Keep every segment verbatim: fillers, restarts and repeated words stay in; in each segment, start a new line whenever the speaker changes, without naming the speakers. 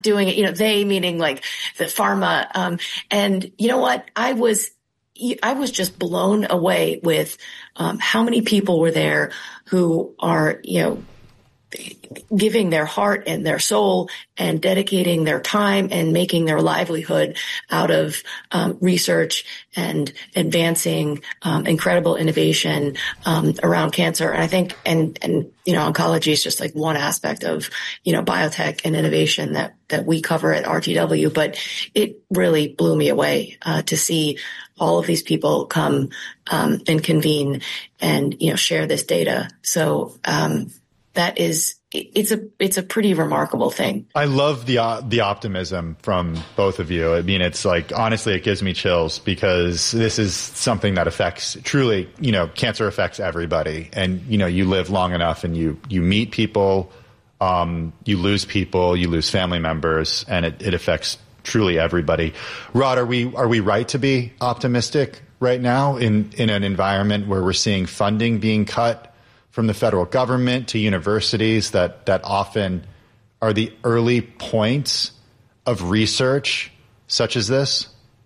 doing it, you know, they meaning like the pharma. Um, and you know what? I was, I was just blown away with, um, how many people were there who are, you know, giving their heart and their soul and dedicating their time and making their livelihood out of um, research and advancing um, incredible innovation um, around cancer. And I think, and, and, you know, oncology is just like one aspect of, you know, biotech and innovation that, that we cover at R T W, but it really blew me away uh, to see all of these people come um, and convene and, you know, share this data. So, um, that is, it's a, it's a pretty remarkable thing.
I love the, uh, the optimism from both of you. I mean, it's like, honestly, it gives me chills because this is something that affects truly, you know, cancer affects everybody. And, you know, you live long enough and you, you meet people, um, you lose people, you lose family members, and it, it affects truly everybody. Rod, are we, are we right to be optimistic right now in, in an environment where we're seeing funding being cut from the federal government to universities that, that often are the early points of research such as this?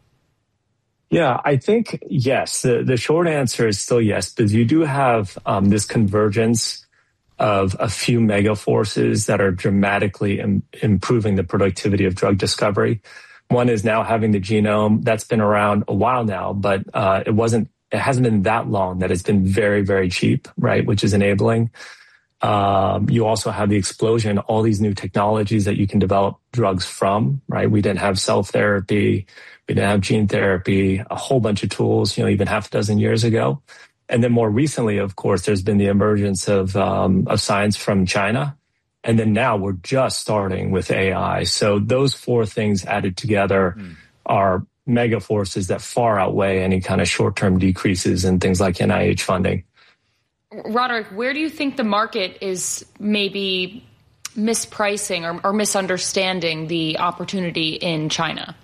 Yeah, I think yes. The, the short answer is still yes, but you do have um, this convergence of a few mega forces that are dramatically im- improving the productivity of drug discovery. One is now having the genome. That's been around a while now, but uh, it wasn't It hasn't been that long that it's been very, very cheap, right? Which is enabling. Um, you also have the explosion, all these new technologies that you can develop drugs from, right? We didn't have cell therapy. We didn't have gene therapy, a whole bunch of tools, you know, even half a dozen years ago. And then more recently, of course, there's been the emergence of, um, of science from China. And then now we're just starting with A I. So those four things added together mm. are mega forces that far outweigh any kind of short-term decreases in things like N I H funding.
Roderick, where do you think the market is maybe mispricing or, or misunderstanding the opportunity in China?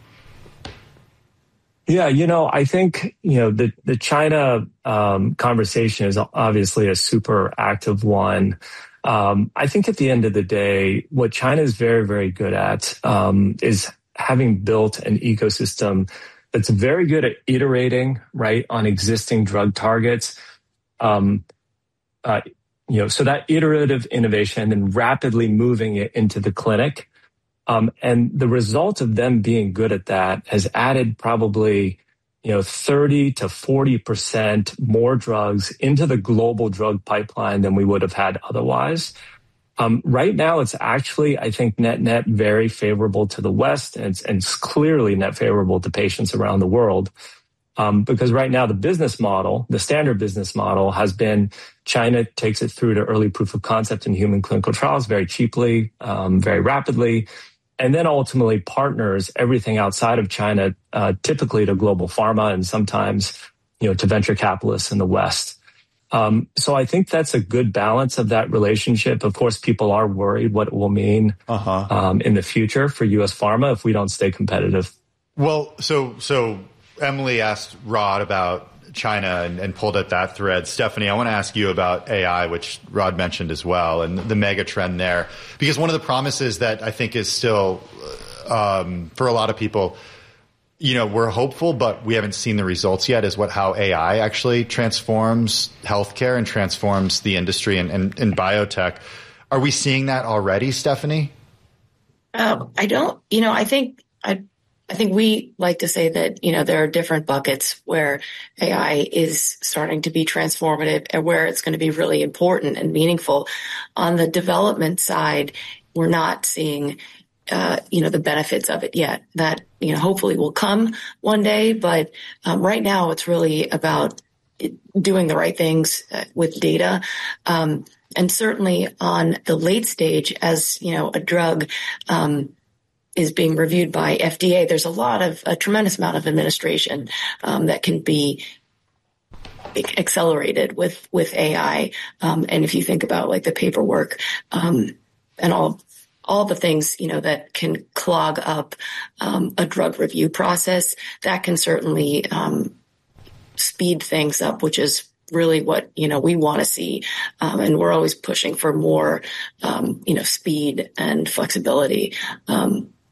Yeah, you know, I think, you know, the, the China um, conversation is obviously a super active one. Um, I think at the end of the day, what China is very, very good at um, is having built an ecosystem that's very good at iterating, right, on existing drug targets. Um, uh, you know, so that iterative innovation and then rapidly moving it into the clinic. Um, and the result of them being good at that has added probably, you know, thirty to forty percent more drugs into the global drug pipeline than we would have had otherwise. Um, right now, it's actually, I think, net-net very favorable to the West, and it's, and it's clearly net favorable to patients around the world. Um, because right now, the business model, the standard business model has been China takes it through to early proof of concept in human clinical trials very cheaply, um, very rapidly, and then ultimately partners everything outside of China, uh, typically to global pharma and sometimes, you know, to venture capitalists in the West. Um, so I think that's a good balance of that relationship. Of course, people are worried what it will mean uh-huh. um, in the future for U S pharma if we don't stay competitive.
Well, so so Emily asked Rod about China and, and pulled at that thread. Stephanie, I want to ask you about A I, which Rod mentioned as well, and the mega trend there. Because one of the promises that I think is still, um, for a lot of people, you know, we're hopeful, but we haven't seen the results yet, is what how A I actually transforms healthcare and transforms the industry and, and, and biotech. Are we seeing that already, Stephanie?
Um, I don't, you know, I think, I, I think we like to say that, you know, there are different buckets where A I is starting to be transformative and where it's going to be really important and meaningful. On the development side, we're not seeing Uh, you know, the benefits of it yet. That, you know, hopefully will come one day. But um, right now it's really about it, doing the right things uh, with data. Um, and certainly on the late stage, as, you know, a drug um, is being reviewed by F D A, there's a lot of, a tremendous amount of administration um, that can be accelerated with, with A I. Um, and if you think about like the paperwork um, and all all the things, you know, that can clog up um, a drug review process, that can certainly um, speed things up, which is really what, you know, we want to see. Um, and we're always pushing for more, um, you know, speed and flexibility. Um,